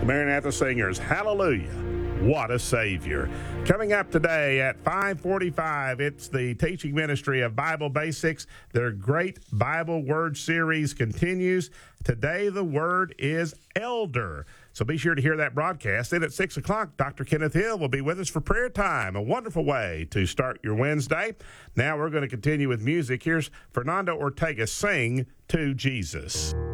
The Maranatha Singers, hallelujah. What a Savior. Coming up today at 5:45, it's the teaching ministry of Bible Basics. Their great Bible Word series continues. Today, the word is elder. So be sure to hear that broadcast. Then at 6 o'clock, Dr. Kenneth Hill will be with us for prayer time. A wonderful way to start your Wednesday. Now we're going to continue with music. Here's Fernando Ortega, Sing to Jesus.